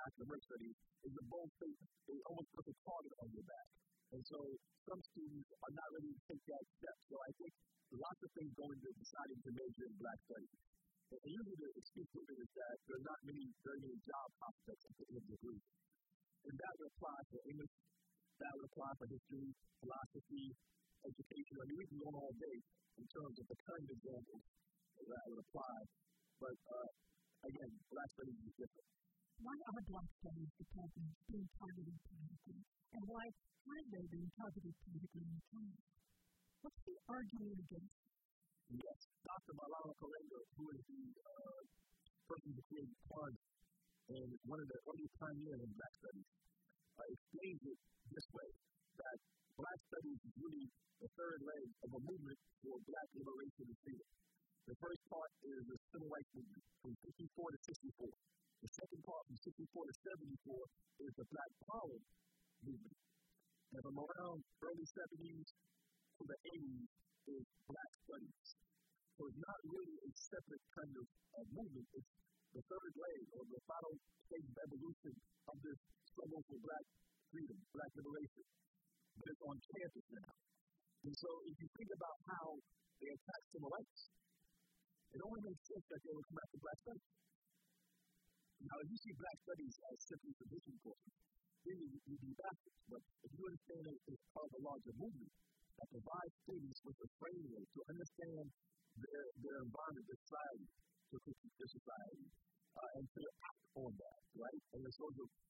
African American studies is a bold statement. It almost puts a target on your back. And so some students are not ready to take that step. So I think lots of things go into deciding to major in Black studies. And usually the excuse given is that there are not very many job prospects at the end of the degree. And that would apply for English, that would apply for history, philosophy, education. I mean, we can go on all day in terms of the kind of examples that would apply. But again, Black studies is different. Why are Black studies departments being targeted politically? And why have they been targeted politically in China? What's the argument against it? Yes. Dr. Malala Kalenga, who is the person who created Kwanzaa and one of the early pioneers in Black studies, explains it this way, that Black studies is really the third leg of a movement for Black liberation and freedom. The first part is the Civil Rights Movement from 64 to 64. The second part from 64 to 74 is the Black Power movement. And from around early 70s to the 80s is Black studies. So it's not really a separate kind of movement. It's the third leg or the final stage of evolution of this struggle for Black freedom, Black liberation. But it's on campus now. And so if you think about how they attack civil rights, it only makes sense that they would come after Black studies. Now, if you see Black studies as simply tradition courses, then you do backwards. But if you understand it as part of a larger movement that provides students with a framework to understand their environment, their society, to critique their society, and to act on that, right? And so